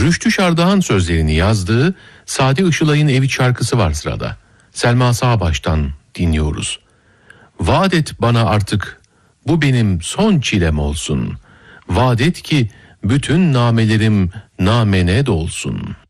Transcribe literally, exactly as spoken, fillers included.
Rüştü Şardağ'ın sözlerini yazdığı Sadi Işılay'ın Evi şarkısı var sırada. Selma Sağbaş'tan dinliyoruz. Vaat et bana artık, bu benim son çilem olsun. Vaat et ki bütün namelerim namene dolsun.